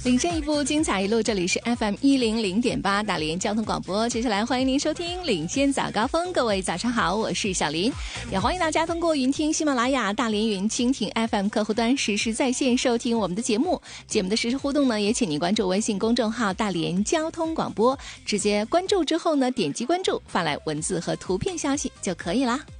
领先一步，精彩一路。这里是 FM100.8 大连交通广播。接下来欢迎您收听领先早高峰。各位早上好，我是小林，也欢迎大家通过云听喜马拉雅、大连云蜻蜓 FM 客户端实时在线收听我们的节目。节目的实时互动呢，也请您关注微信公众号大连交通广播，直接关注之后呢，点击关注，发来文字和图片消息就可以啦。